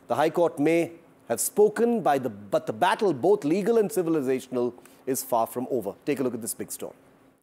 The High Court may have spoken, but the battle, both legal and civilizational, is far from over. Take a look at this big story.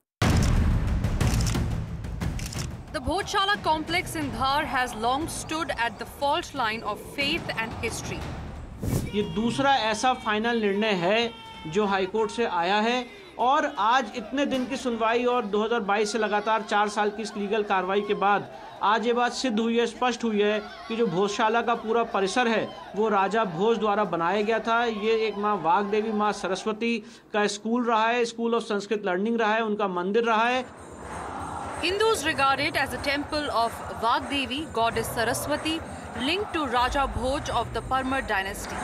The Bhojshala complex in Dhar has long stood at the fault line of faith and history. ये दूसरा ऐसा final निर्णय है जो high court से आया है और आज इतने दिन की सुनवाई और 2022 से लगातार 4 साल की इस लीगल कार्रवाई के बाद आज ये बात सिद्ध हुई है, स्पष्ट हुई है कि जो भोजशाला का पूरा परिसर है वो राजा भोज द्वारा बनाया गया था। ये एक माँ वाग्देवी, माँ सरस्वती का स्कूल रहा है, स्कूल ऑफ संस्कृत लर्निंग रहा है, उनका मंदिर रहा है। Hindus regard it as a temple of Vagdevi, goddess Saraswati, linked to Raja Bhoj of the Parmar dynasty.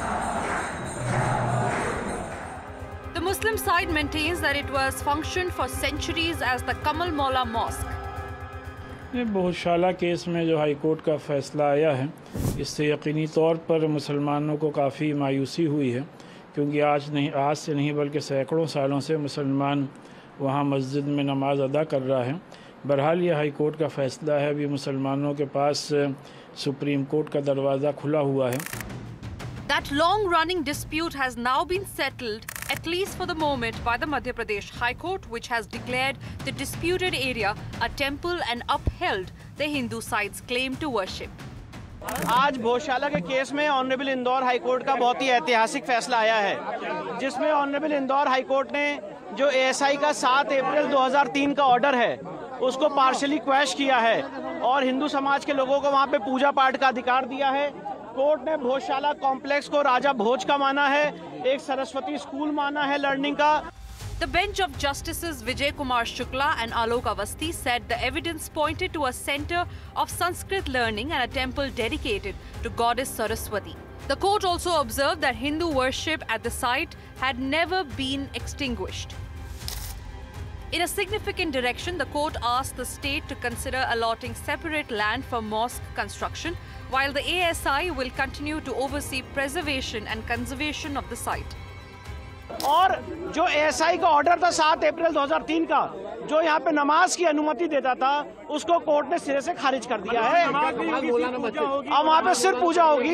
The Muslim side maintains that it was functioned for centuries as the Kamal Maula Mosque. ये Bhojshala case में जो high court का फैसला आया है, इससे यकीनी तौर पर मुसलमानों को काफ़ी मायूसी हुई है, क्योंकि आज से नहीं बल्कि सैकड़ों सालों से मुसलमान वहाँ मस्जिद में नमाज अदा कर रहा है। बहरहाल ये हाई कोर्ट का फैसला है, अभी मुसलमानों के पास सुप्रीम कोर्ट का दरवाज़ा खुला हुआ है। That long-running dispute has now been settled, at least for the moment, by the Madhya Pradesh High Court, which has declared the disputed area a temple and upheld the Hindu side's claim to worship. आज भोजशाला के case में honourable Indore high court का बहुत ही ऐतिहासिक फैसला आया है, जिसमें ऑनरेबल इंदौर हाई कोर्ट ने जो एएसआई का 7 अप्रैल 2003 का ऑर्डर है उसको पार्शली क्वैश किया है और हिंदू समाज के लोगों को वहाँ पे पूजा पाठ का अधिकार दिया है। कोर्ट ने भोजशाला कॉम्प्लेक्स को राजा भोज का माना है, एक सरस्वती स्कूल माना है लर्निंग का। The bench of Justices Vijay Kumar Shukla and Alok Avasthi said the evidence pointed to a center of Sanskrit learning and a temple dedicated to goddess Saraswati. The court also observed that Hindu worship at the site had never been extinguished. In a significant direction, the court asked the state to consider allotting separate land for mosque construction, while the ASI will continue to oversee preservation and conservation of the site. और जो ASI का order था 7 अप्रैल 2003 का, जो यहाँ पे नमाज की अनुमति देता था, उसको कोर्ट ने सिरे से खारिज कर दिया है। अब वहाँ पे सिर्फ पूजा होगी,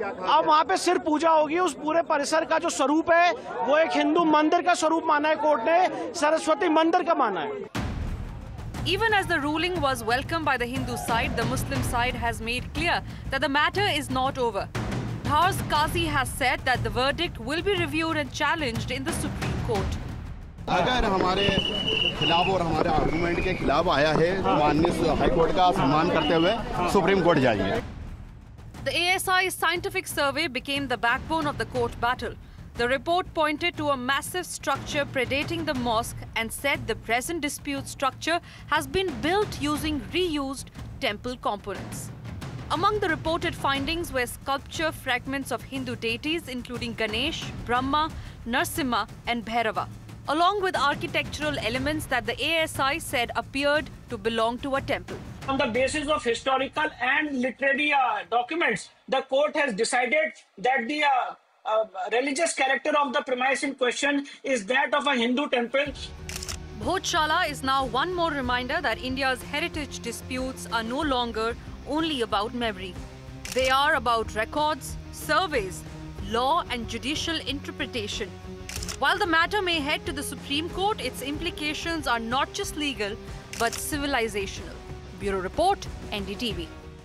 उस पूरे परिसर का जो स्वरूप है वो एक हिंदू मंदिर का स्वरूप माना है कोर्ट ने, सरस्वती मंदिर का माना है। Even as the ruling was welcomed by the Hindu side, the Muslim side has made clear that the matter is not over. Dhar's Qazi has said that the verdict will be reviewed and challenged in the Supreme Court. अगर हमारे खिलाफ और हमारे argument के खिलाफ आया है, माननीय हाई कोर्ट का सम्मान करते हुए सुप्रीम कोर्ट जाएंगे। The ASI's scientific survey became the backbone of the court battle. The report pointed to a massive structure predating the mosque and said the present dispute structure has been built using reused temple components. Among the reported findings were sculpture fragments of Hindu deities including Ganesh, Brahma, Narsimha and Bhairava, along with architectural elements that the ASI said appeared to belong to a temple. On the basis of historical and literary documents, the court has decided that the religious character of the premise in question is that of a Hindu temple. Bhojshala is now one more reminder that India's heritage disputes are no longer only about memory. They are about records, surveys, law and judicial interpretation. While the matter may head to the Supreme Court, its implications are not just legal but civilizational. Bureau Report, NDTV.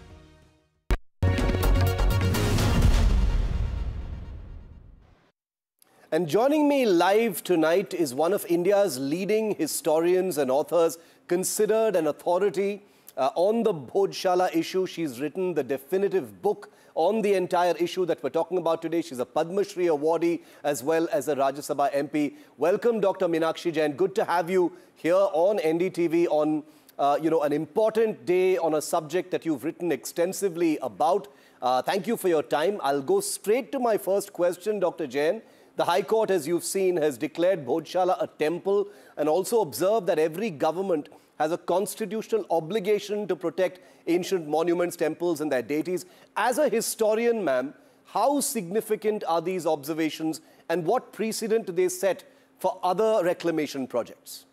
And joining me live tonight is one of India's leading historians and authors, considered an authority on the Bhojshala issue. She's written the definitive book on the entire issue that we're talking about today. She's a Padma Shri awardee as well as a Rajya Sabha MP. Welcome, Dr. Meenakshi Jain. Good to have you here on NDTV on an important day on a subject that you've written extensively about. Thank you for your time. I'll go straight to my first question, Dr. Jain. The High Court, as you've seen, has declared Bhojshala a temple and also observed that every government has a constitutional obligation to protect ancient monuments, temples and their deities. As a historian, ma'am, how significant are these observations and what precedent do they set for other reclamation projects?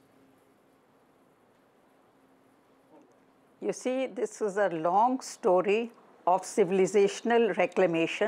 You see, this was a long story of civilizational reclamation